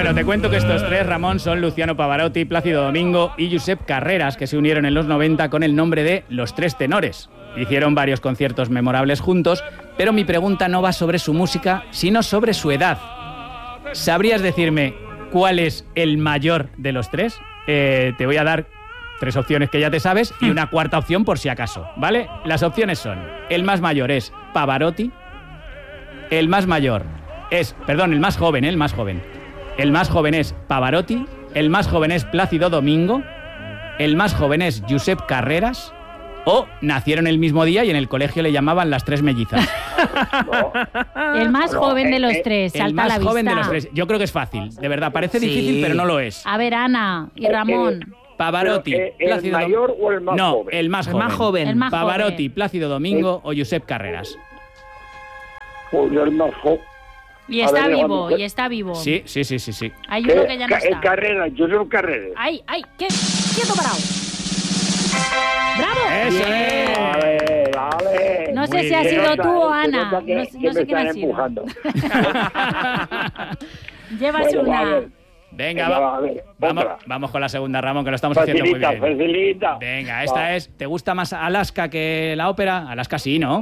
Bueno, te cuento que estos tres, Ramón, son Luciano Pavarotti, Plácido Domingo y Josep Carreras, que se unieron en los 90 con el nombre de Los Tres Tenores. Hicieron varios conciertos memorables juntos, pero mi pregunta no va sobre su música, sino sobre su edad. ¿Sabrías decirme cuál es el mayor de los tres? Te voy a dar 3 opciones que ya te sabes y una cuarta opción por si acaso, ¿vale? Las opciones son: el más mayor es Pavarotti, el más joven. El más joven es Pavarotti, el más joven es Plácido Domingo, el más joven es Josep Carreras, o nacieron el mismo día y en el colegio le llamaban las tres mellizas. El más joven de los tres, salta a la vista. El más joven de los tres. Yo creo que es fácil, de verdad. Parece difícil, pero no lo es. A ver, Ana y Ramón. Pavarotti, ¿el mayor o el más joven? No, el más joven. El más Pavarotti, joven. Plácido Domingo o Josep Carreras. Pues el más joven. Y está vivo. Sí. Hay uno que ya no está. Josep Carreras. ¡Ay! ¡Quieto parado! ¡Bravo! ¡Eso es! Vale. No sé si ha sido tú o Ana. No sé quién ha sido. Empujando. Llevas una. Vale. Venga, vamos con la segunda, Ramón, que lo estamos haciendo muy bien. Facilita. Venga, esta es... ¿Te gusta más Alaska que la ópera? Alaska sí, ¿no?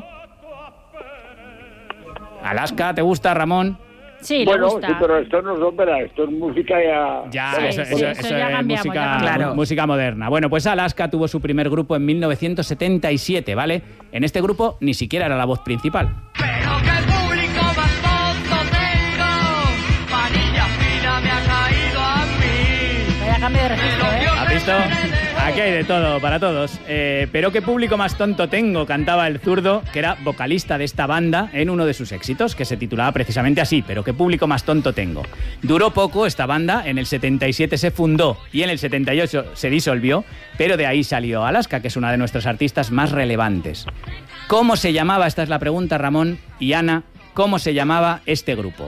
¿Alaska te gusta, Ramón? Sí, le gusta. Sí, pero esto no es ópera, esto es música ya... Ya, eso ya cambiamos, música moderna. Bueno, pues Alaska tuvo su primer grupo en 1977, ¿vale? En este grupo ni siquiera era la voz principal. Pero que el público más tonto tengo, manilla fina me ha caído a mí. Vaya cambio de registro, ¿eh? ¿Has visto? Aquí hay de todo, para todos. Pero qué público más tonto tengo, cantaba el zurdo, que era vocalista de esta banda en uno de sus éxitos, que se titulaba precisamente así, pero qué público más tonto tengo. Duró poco esta banda, en el 77 se fundó y en el 78 se disolvió, pero de ahí salió Alaska, que es una de nuestras artistas más relevantes. ¿Cómo se llamaba? Esta es la pregunta, Ramón y Ana. ¿Cómo se llamaba este grupo?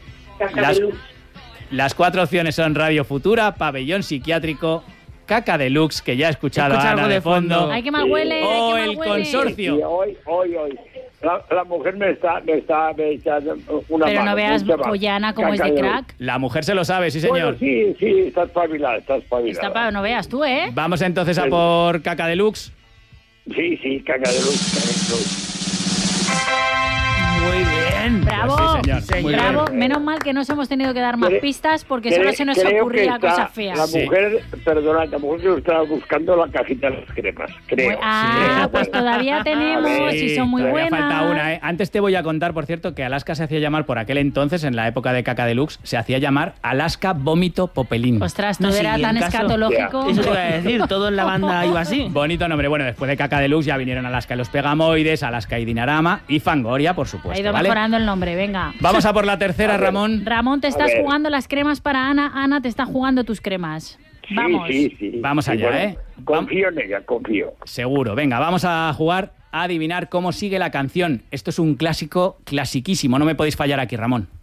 Las 4 opciones son Radio Futura, Pabellón Psiquiátrico, Caca Deluxe, que ya he escuchado a Ana de fondo. ¡Ay, qué mal huele! O qué mal el huele. Consorcio. Sí, hoy. La mujer me está echando una Pero mano. no veas Ollana como es de crack. La mujer se lo sabe, sí, señor. Bueno, sí, está espabilada. No veas tú, ¿eh? Vamos entonces a por Caca Deluxe. Sí, Caca Deluxe. Muy bien. Bravo, Pues sí, señor. bravo. Menos mal que no os hemos tenido que dar más pistas porque solo se nos ocurría cosas feas. La mujer, perdona, la mujer que estaba buscando la cajita de las cremas, creo. Pues todavía tenemos y son muy todavía buenas. falta una, ¿eh? Antes te voy a contar, por cierto, que Alaska se hacía llamar por aquel entonces, en la época de Caca Deluxe, se hacía llamar Alaska Vómito Popelín. Ostras, todo era tan escatológico. Eso te iba a decir, todo en la banda iba así. Bonito nombre. Bueno, después de Caca Deluxe ya vinieron Alaska y los Pegamoides, Alaska y Dinarama y Fangoria, por supuesto. Ha ido ¿vale? mejorando el nombre, venga. Vamos a por la tercera, Ramón. Ramón, te estás jugando las cremas para Ana. Ana, te está jugando tus cremas. Vamos. Sí. Vamos allá, bueno, ¿eh? Confío en ella, confío. Seguro. Venga, vamos a jugar a adivinar cómo sigue la canción. Esto es un clásico, clasiquísimo. No me podéis fallar aquí, Ramón.